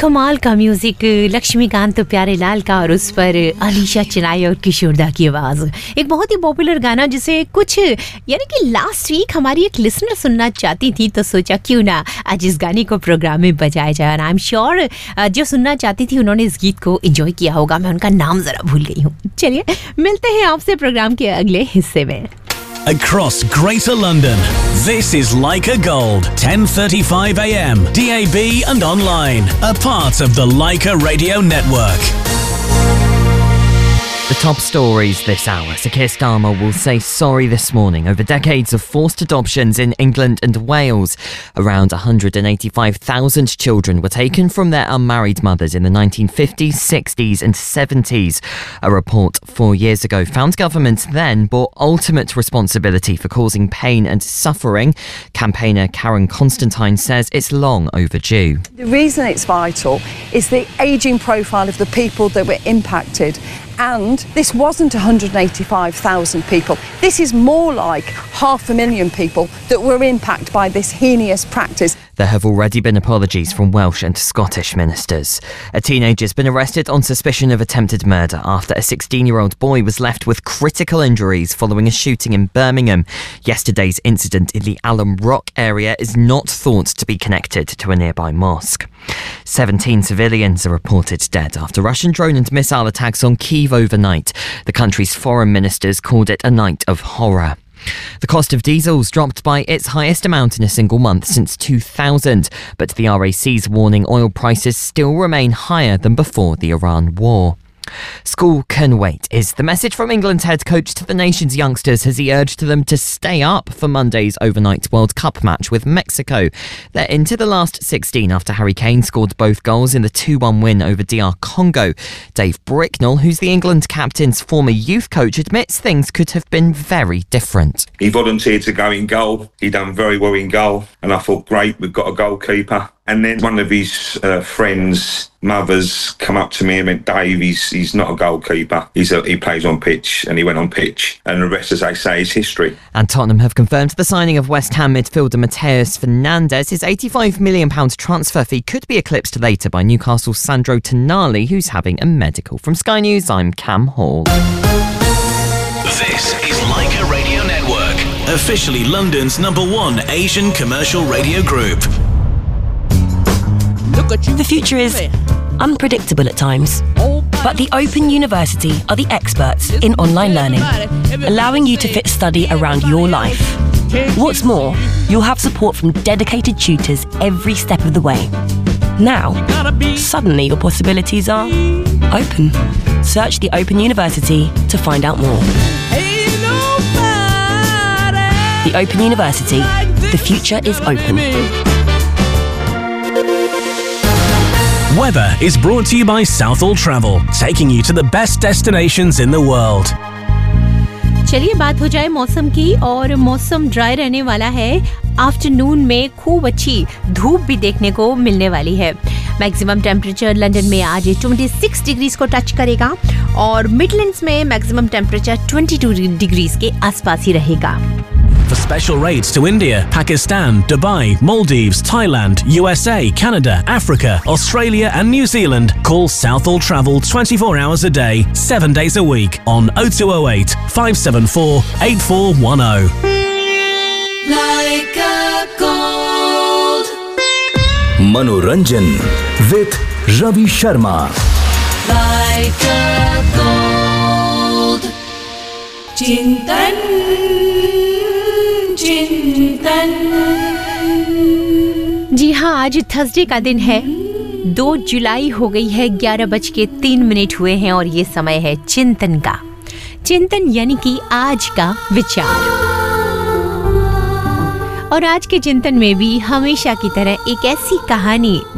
कमाल का म्यूजिक, लक्ष्मीकांत प्यारेलाल का और उस पर अलीशा चिनाई और किशोरदा की आवाज। एक बहुत ही पॉपुलर गाना जिसे कुछ यानी कि लास्ट वीक हमारी एक लिसनर सुनना चाहती थी, तो सोचा क्यों ना आज इस गाने को प्रोग्राम में बजाया जाए। आई एम श्योर जो सुनना चाहती थी उन्होंने इस गीत को एंजॉय किया होगा। मैं उनका नाम जरा भूल गई हूँ। चलिए मिलते हैं आपसे प्रोग्राम के अगले हिस्से में। Across Greater London, this is Leica Gold, 10:35 a.m. DAB and online, a part of the Leica Radio Network. The top stories this hour. Sir Keir Starmer will say sorry this morning over decades of forced adoptions in England and Wales. Around 185,000 children were taken from their unmarried mothers in the 1950s, 60s and 70s. A report 4 years ago found governments then bore ultimate responsibility for causing pain and suffering. Campaigner Karen Constantine says it's long overdue. The reason it's vital is the ageing profile of the people that were impacted. And this wasn't 185,000 people. This is more like 500,000 people that were impacted by this heinous practice. There have already been apologies from Welsh and Scottish ministers. A teenager's been arrested on suspicion of attempted murder after a 16-year-old boy was left with critical injuries following a shooting in Birmingham. Yesterday's incident in the Alum Rock area is not thought to be connected to a nearby mosque. 17 civilians are reported dead after Russian drone and missile attacks on Kyiv overnight. The country's foreign ministers called it a night of horror. The cost of diesel's dropped by its highest amount in a single month since 2000, but the RAC's warning oil prices still remain higher than before the Iran war. School can wait is the message from England's head coach to the nation's youngsters as he urged them to stay up for Monday's overnight World Cup match with Mexico. They're into the last 16 after Harry Kane scored both goals in the 2-1 win over DR Congo. Dave Bricknell, who's the England captain's former youth coach, admits things could have been very different. He volunteered to go in goal. He done very well in goal. And I thought, great, we've got a goalkeeper. And then one of his friends' mothers come up to me and went, Dave, he's not a goalkeeper. He plays on pitch, and he went on pitch. And the rest, as they say, is history. And Tottenham have confirmed the signing of West Ham midfielder Mateus Fernandes. His £85 million transfer fee could be eclipsed later by Newcastle's Sandro Tonali, who's having a medical. From Sky News, I'm Cam Hall. This is Leica Radio Network, officially London's #1 Asian commercial radio group. The future is unpredictable at times, but the Open University are the experts in online learning, allowing you to fit study around your life. What's more, you'll have support from dedicated tutors every step of the way. Now, suddenly your possibilities are open. Search the Open University to find out more. The Open University, the future is open. Weather is brought to you by Southall Travel, taking you to the best destinations in the world. चलिए बात हो जाए मौसम की, और मौसम dry रहने वाला है। आफ्टरनून में खूब अच्छी धूप भी देखने को मिलने वाली है। मैक्सिमम टेम्परेचर लंदन में आज 26 डिग्रीज को टच करेगा और मिडलैंड्स में मैक्सिमम टेम्परेचर 22 डिग्रीज के आसपास ही रहेगा। For special rates to India, Pakistan, Dubai, Maldives, Thailand, USA, Canada, Africa, Australia and New Zealand, call Southall Travel 24 hours a day, 7 days a week on 0208 574 8410. Leica Gold. Manoranjan with Ravi Sharma. Leica Gold. Chintan. जी हाँ, आज Thursday का दिन है। 2 जुलाई हो गई है, 11:03 हुए हैं और ये समय है चिंतन का। चिंतन यानी कि आज का विचार। और आज के चिंतन में भी हमेशा की तरह एक ऐसी कहानी